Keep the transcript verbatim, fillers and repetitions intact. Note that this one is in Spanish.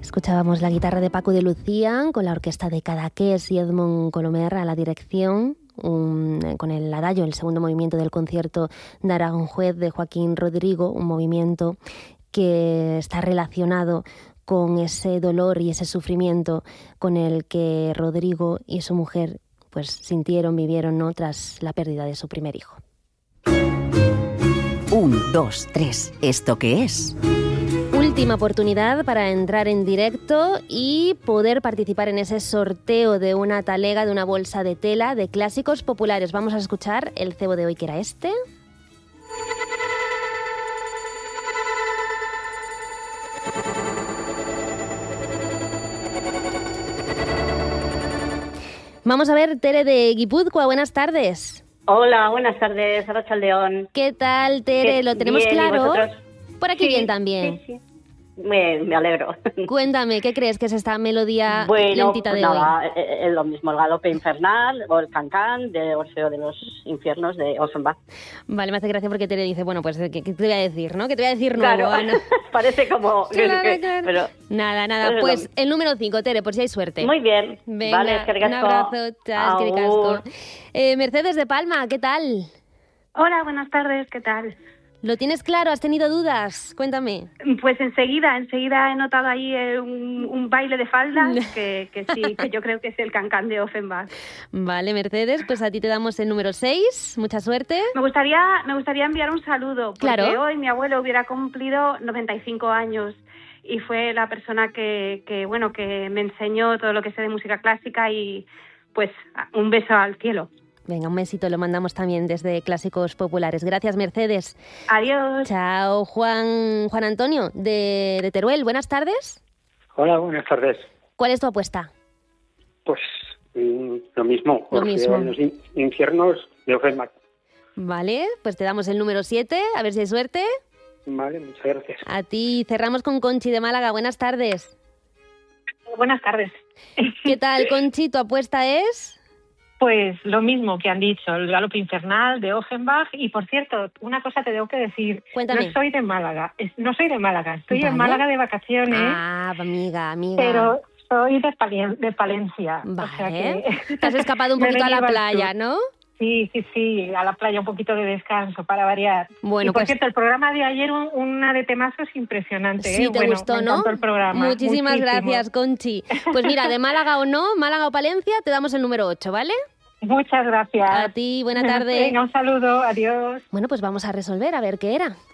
Escuchábamos la guitarra de Paco de Lucía con la orquesta de Cadaqués y Edmond Colomer a la dirección, un, con el adagio, el segundo movimiento del concierto de Aranjuez de Joaquín Rodrigo, un movimiento que está relacionado con ese dolor y ese sufrimiento con el que Rodrigo y su mujer pues sintieron, vivieron, ¿no?, tras la pérdida de su primer hijo. Un, dos, tres. ¿Esto qué es? Última oportunidad para entrar en directo y poder participar en ese sorteo de una talega, de una bolsa de tela de clásicos populares. Vamos a escuchar el cebo de hoy, que era este. Vamos a ver, Tere de Guipúzcoa, buenas tardes. Hola, buenas tardes, Arracha León. ¿Qué tal, Tere? ¿Lo tenemos bien, claro? ¿Y Por aquí sí, bien también. Sí, sí. Me, me alegro. Cuéntame, ¿qué crees que es esta melodía bueno, lentita pues de nada, hoy? es lo mismo, el galope infernal o el cancán de Orfeo de los infiernos de Offenbach. Vale, me hace gracia porque Tere dice, bueno, pues, ¿qué, qué te voy a decir, no? ¿Qué te voy a decir nuevo, Claro, Ana? parece como... Claro, que, claro. Pero, nada, nada, pero pues no. el número cinco, Tere, por si hay suerte. Muy bien. Venga, Vale, es que un ricasco. abrazo, chas, que ricasco. Eh, Mercedes de Palma, ¿qué tal? Hola, buenas tardes, ¿qué tal? ¿Lo tienes claro? ¿Has tenido dudas? Cuéntame. Pues enseguida, enseguida he notado ahí eh, un, un baile de faldas que, que sí, que yo creo que es el cancán de Offenbach. Vale, Mercedes, pues a ti te damos el número seis, mucha suerte. Me gustaría, me gustaría enviar un saludo, porque Claro. hoy mi abuelo hubiera cumplido noventa y cinco años y fue la persona que, que, bueno, que me enseñó todo lo que sé de música clásica y pues un beso al cielo. Venga, un besito lo mandamos también desde Clásicos Populares. Gracias, Mercedes. Adiós. Chao, Juan Juan Antonio, de, de Teruel. Buenas tardes. Hola, buenas tardes. ¿Cuál es tu apuesta? Pues mm, lo mismo, Lo Orfeo mismo. de los in- infiernos de Offenbach. Vale, pues te damos el número siete, a ver si hay suerte. Vale, muchas gracias. A ti cerramos con Conchi de Málaga. Buenas tardes. Buenas tardes. ¿Qué tal, Conchi? ¿Tu apuesta es? Pues lo mismo que han dicho, el galope infernal de Offenbach. Y por cierto, una cosa te tengo que decir. Cuéntame. No soy de Málaga, es- no soy de Málaga, estoy Vale. en Málaga de vacaciones, Ah, amiga, amiga. pero soy de, Palien- de Palencia. Vale. O sea que Te has escapado un me he poquito a la venido al playa, sur. ¿no? Sí, sí, sí, a la playa un poquito de descanso para variar. Bueno, y por pues- cierto, el programa de ayer, un- una de temazos impresionante. Sí, ¿eh? te Bueno, gustó, me ¿no? encantó el programa. Muchísimas Muchísimo. gracias, Conchi. Pues mira, de Málaga o no, Málaga o Palencia, te damos el número ocho, ¿vale? Muchas gracias. A ti, buena tarde. Venga, un saludo, adiós. Bueno, pues vamos a resolver a ver qué era.